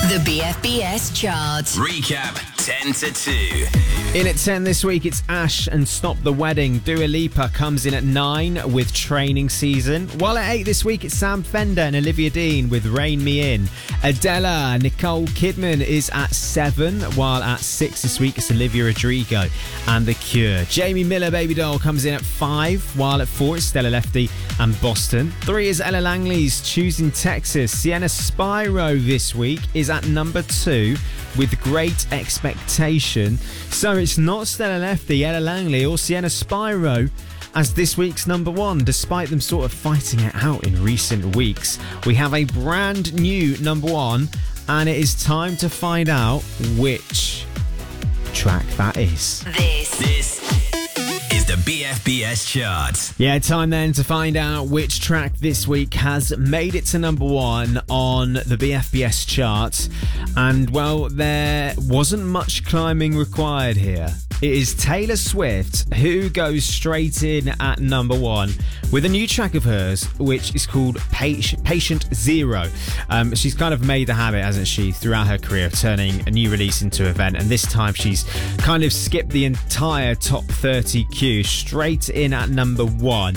The BFBS chart. Recap 10 to 2. In at 10 this week, it's Ash and Stop the Wedding. Dua Lipa comes in at 9 with Training Season. While at 8 this week, it's Sam Fender and Olivia Dean with Rein Me In. Adela, Nicole Kidman is at 7, while at 6 this week, it's Olivia Rodrigo and The Cure. Jamie Miller, Baby Doll, comes in at 5, while at 4, it's Stella Lefty and Boston. 3 is Ella Langley's Choosing Texas. Sienna Spyro this week is at number 2 with Great Expectation. So it's not Stella Lefty, Ella Langley or Sienna Spyro as this week's number 1, despite them sort of fighting it out in recent weeks. We have a brand new number 1, and it is time to find out which track that is. This is the BFBS chart. Yeah, time then to find out which track this week has made it to number 1 on the BFBS chart. And, well, there wasn't much climbing required here. It is Taylor Swift who goes straight in at number 1 with a new track of hers, which is called Patient Zero. She's kind of made the habit, hasn't she, throughout her career of turning a new release into an event. And this time she's kind of skipped the entire top 30 queue straight in at number 1.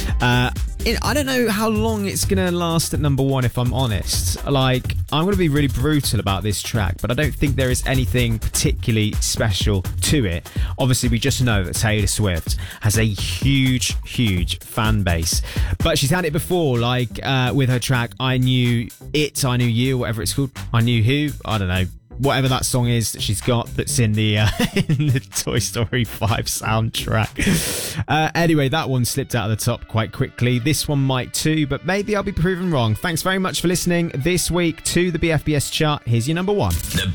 I don't know how long it's going to last at number 1, if I'm honest. Like, I'm going to be really brutal about this track, but I don't think there is anything particularly special to it. Obviously, we just know that Taylor Swift has a huge, huge fan base. But she's had it before, like with her track I Knew It, I Knew You, whatever it's called. I Knew Who, I don't know. Whatever that song is that she's got that's in the in the Toy Story 5 soundtrack. Anyway, that one slipped out of the top quite quickly. This one might too, but maybe I'll be proven wrong. Thanks very much for listening this week to the BFBS chart. Here's your number 1.